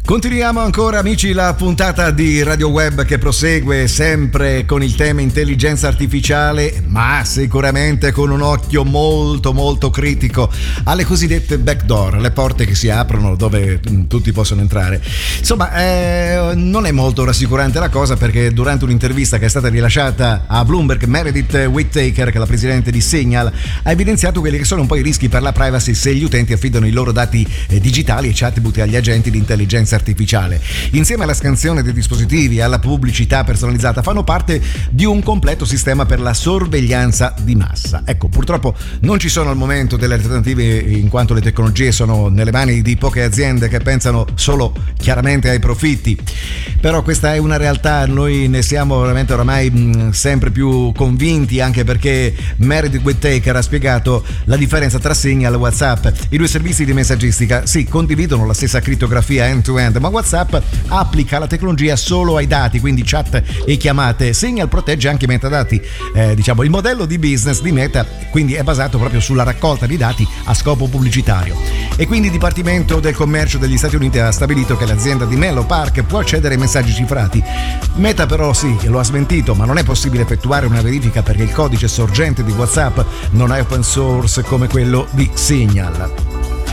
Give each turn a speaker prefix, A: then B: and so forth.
A: Continuiamo ancora, amici, la puntata di Radio Web che prosegue sempre con il tema intelligenza artificiale, ma sicuramente con un occhio molto molto critico alle cosiddette backdoor, le porte che si aprono dove tutti possono entrare. Insomma, non è molto rassicurante la cosa, perché durante un'intervista che è stata rilasciata a Bloomberg, Meredith Whittaker, che è la presidente di Signal, ha evidenziato quelli che sono un po' i rischi per la privacy se gli utenti affidano i loro dati digitali e chatbot agli agenti di intelligenza artificiale. Insieme alla scansione dei dispositivi e alla pubblicità personalizzata fanno parte di un completo sistema per la sorveglianza di massa. Ecco, purtroppo non ci sono al momento delle alternative, in quanto le tecnologie sono nelle mani di poche aziende che pensano solo chiaramente ai profitti. Però questa è una realtà, noi ne siamo veramente oramai sempre più convinti, anche perché Meredith Whittaker ha spiegato la differenza tra Signal e WhatsApp. I due servizi di messaggistica sì, condividono la stessa crittografia end-to-end, ma WhatsApp applica la tecnologia solo ai dati, quindi chat e chiamate. Signal protegge anche i metadati. Il modello di business di Meta quindi è basato proprio sulla raccolta di dati a scopo pubblicitario. E quindi il Dipartimento del Commercio degli Stati Uniti ha stabilito che l'azienda di Menlo Park può accedere ai messaggi cifrati. Meta però sì, lo ha smentito, ma non è possibile effettuare una verifica perché il codice sorgente di WhatsApp non è open source come quello di Signal.